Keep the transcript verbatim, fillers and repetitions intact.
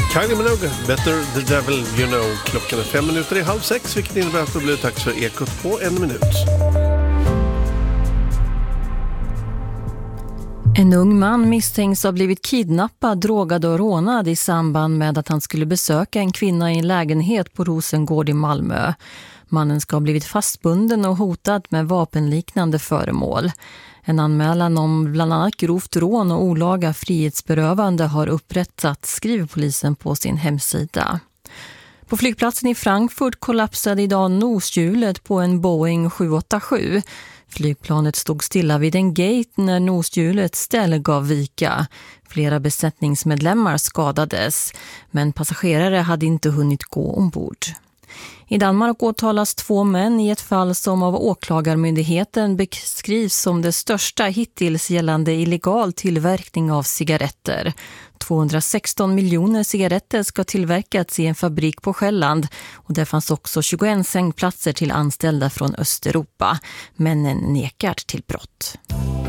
Kylie Minogue, Better the Devil You Know. Klockan är fem minuter i halv sex, vilket innebär att det blir dags för Ekot på en minut. En ung man misstänks ha blivit kidnappad, drogad och rånad i samband med att han skulle besöka en kvinna i en lägenhet på Rosengård i Malmö. Mannen ska ha blivit fastbunden och hotad med vapenliknande föremål. En anmälan om bland annat grovt rån och olaga frihetsberövande har upprättats, skriver polisen på sin hemsida. På flygplatsen i Frankfurt kollapsade idag noshjulet på en Boeing sju åtta sju. Flygplanet stod stilla vid en gate när noshjulet ställe gav vika. Flera besättningsmedlemmar skadades, men passagerare hade inte hunnit gå ombord. I Danmark åtalas två män i ett fall som av åklagarmyndigheten beskrivs som det största hittills gällande illegal tillverkning av cigaretter. tvåhundrasexton miljoner cigaretter ska tillverkats i en fabrik på Själland och där fanns också tjugoett sängplatser till anställda från Östeuropa. Männen nekar till brott.